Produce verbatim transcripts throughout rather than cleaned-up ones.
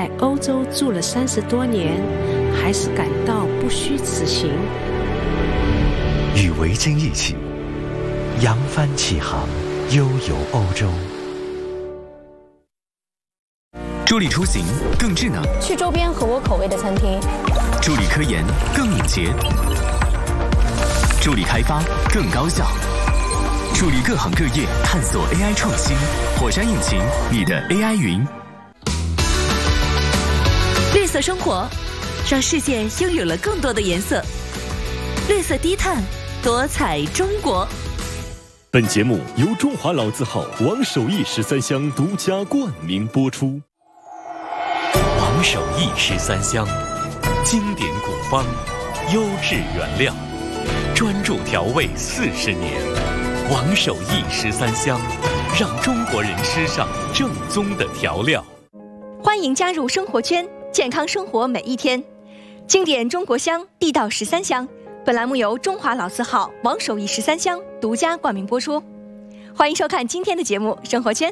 在欧洲住了三十多年，还是感到不虚此行。 与维京一起扬帆起航，悠游欧洲。 助力出行更智能， 去周边合我口味的餐厅； 助力科研更敏捷，助力开发更高效，助力各行各业探索 A I 创新。火山引擎，你的 A I 云。 绿色生活，让世界拥有了更多的颜色。绿色低碳，多彩中国。 本节目由中华老字号王守义十三香独家冠名播出。 王守义十三香，经典古方，优质原料，专注调味四十年。王守义十三香，让中国人吃上正宗的调料。 欢迎加入生活圈，健康生活每一天。经典中国香，地道十三香。本栏目由中华老字号王守义十三香独家冠名播出。欢迎收看今天的节目《生活圈》。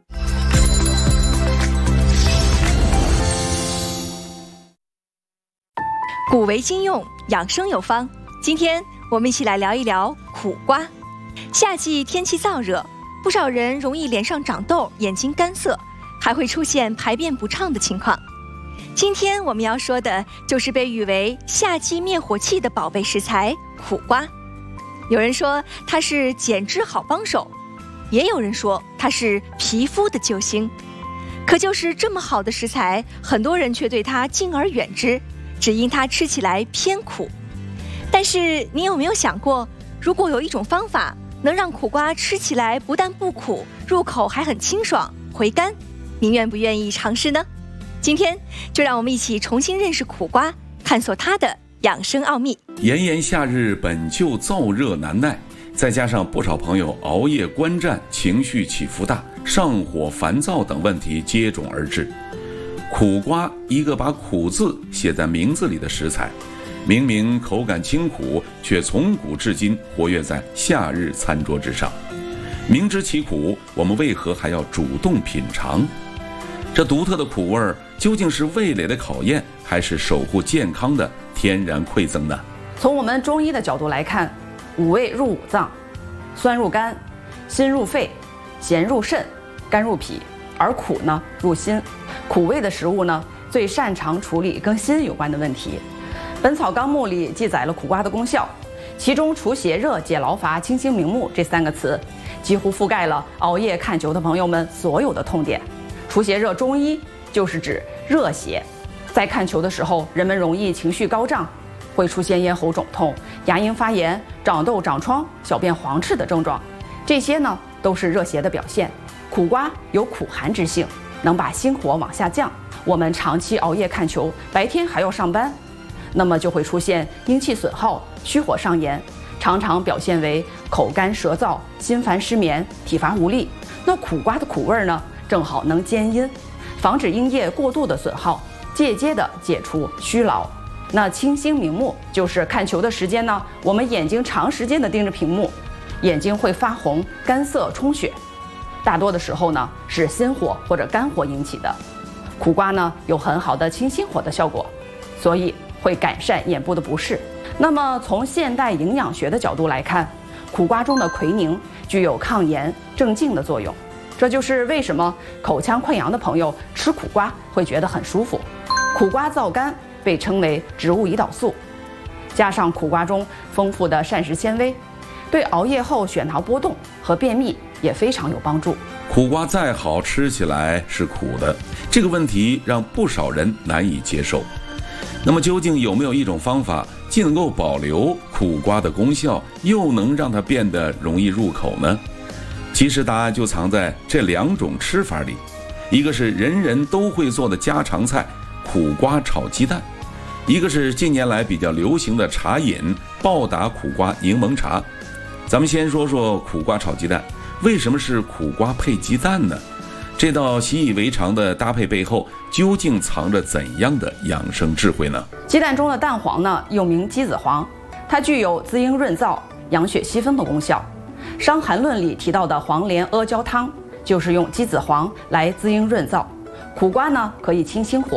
古为今用，养生有方。今天我们一起来聊一聊苦瓜。夏季天气燥热，不少人容易脸上长痘、眼睛干涩，还会出现排便不畅的情况。今天我们要说的就是被誉为夏季灭火器的宝贝食材苦瓜。有人说它是减脂好帮手，也有人说它是皮肤的救星。可就是这么好的食材，很多人却对它敬而远之，只因它吃起来偏苦。但是你有没有想过，如果有一种方法能让苦瓜吃起来不但不苦，入口还很清爽回甘，您愿不愿意尝试呢？今天就让我们一起重新认识苦瓜，探索它的养生奥秘。 炎炎夏日本就燥热难耐，再加上不少朋友熬夜观战，情绪起伏大，上火烦躁等问题接踵而至。苦瓜，一个把苦字写在名字里的食材，明明口感清苦，却从古至今活跃在夏日餐桌之上。明知其苦，我们为何还要主动品尝？这独特的苦味究竟是味蕾的考验，还是守护健康的天然馈赠呢？ 从我们中医的角度来看，五味入五脏，酸入肝，辛入肺，咸入肾，甘入脾，而苦呢入心。苦味的食物呢，最擅长处理跟心有关的问题。《本草纲目》里记载了苦瓜的功效，其中除邪热、解劳乏、清心明目这三个词，几乎覆盖了熬夜看球的朋友们所有的痛点。除邪热，中医就是指热邪，在看球的时候，人们容易情绪高涨，会出现咽喉肿痛、牙龈发炎、长痘、长疮、小便黄赤的症状，这些呢都是热邪的表现。苦瓜有苦寒之性，能把心火往下降。我们长期熬夜看球，白天还要上班，那么就会出现阴气损耗、虚火上炎，常常表现为口干舌燥、心烦失眠、体乏无力。那苦瓜的苦味呢，正好能兼阴，防止阴液过度的损耗，间接的解除虚劳。那清心明目，就是看球的时间呢，我们眼睛长时间的盯着屏幕，眼睛会发红、干涩、充血，大多的时候呢是心火或者肝火引起的。苦瓜呢有很好的清心火的效果，所以会改善眼部的不适。那么从现代营养学的角度来看，苦瓜中的奎宁具有抗炎镇静的作用，这就是为什么口腔溃疡的朋友吃苦瓜会觉得很舒服。苦瓜燥肝，被称为植物胰岛素，加上苦瓜中丰富的膳食纤维，对熬夜后血糖波动和便秘也非常有帮助。 苦瓜再好，吃起来是苦的，这个问题让不少人难以接受。那么究竟有没有一种方法，既能够保留苦瓜的功效，又能让它变得容易入口呢？其实答案就藏在这两种吃法里，一个是人人都会做的家常菜苦瓜炒鸡蛋，一个是近年来比较流行的茶饮暴打苦瓜柠檬茶。咱们先说说苦瓜炒鸡蛋，为什么是苦瓜配鸡蛋呢？这道习以为常的搭配背后，究竟藏着怎样的养生智慧呢？ 鸡蛋中的蛋黄呢，又名鸡子黄，它具有滋阴润燥、养血息风的功效。《伤寒论》里提到的黄连阿胶汤，就是用鸡子黄来滋阴润燥。苦瓜呢，可以清心火，